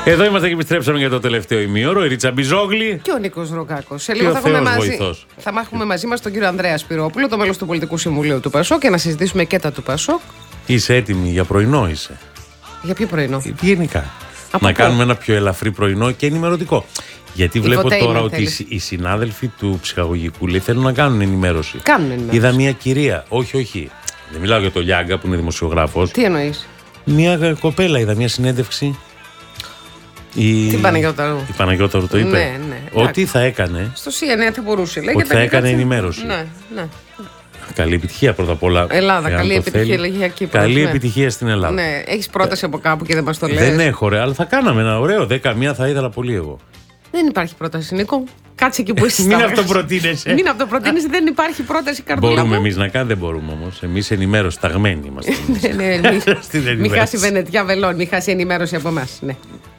Εδώ είμαστε και επιστρέψαμε για το τελευταίο ημίωρο. Η Ρίτσα Μπιζόγλη και ο Νίκος Ροκάκος. Σε λίγο θα έχουμε μαζί μας τον κύριο Ανδρέα Σπυρόπουλο, το μέλος του Πολιτικού Συμβουλίου του ΠΑΣΟΚ, και να συζητήσουμε και τα του ΠΑΣΟΚ. Είσαι έτοιμη για πρωινό, είσαι? Για ποιο πρωινό? Γενικά. Να κάνουμε ένα πιο ελαφρύ πρωινό και ενημερωτικό. Γιατί βλέπω τώρα ότι οι συνάδελφοι του ψυχαγωγικού θέλουν να κάνουν ενημέρωση. Είδα μια κυρία, όχι. Δεν μιλάω για τον Λιάγκα που είναι δημοσιογράφος. Τι εννοείς? Μια κοπέλα, είδα μια συνέντευξη. Την Παναγιώταρου. Η Παναγιώταρου το είπε. Ναι. Ότι θα έκανε. Στο CNN θα μπορούσε. Ότι θα έκανε ενημέρωση. Ναι. Καλή επιτυχία πρώτα απ' όλα. Ελλάδα, καλή επιτυχία, λέγει εκεί. Καλή επιτυχία στην Ελλάδα. Ναι, έχεις πρόταση από κάπου και δεν μας το λες? Δεν έχω, αλλά θα κάναμε ένα ωραίο 10-1, θα ήθελα πολύ εγώ. Δεν υπάρχει πρόταση, Νίκο. Κάτσε εκεί που είσαι. Μην αυτοπροτείνεσαι. Μην αυτοπροτείνεσαι, δεν υπάρχει πρόταση, Καρδούλα. Μπορούμε εμείς να κάνουμε, δεν μπορούμε όμως. Εμείς ενημέρωση, ταγμένοι είμαστε. Μην χάσει Βενετιά Βελών, μην χάσει ενημέρωση από εμάς.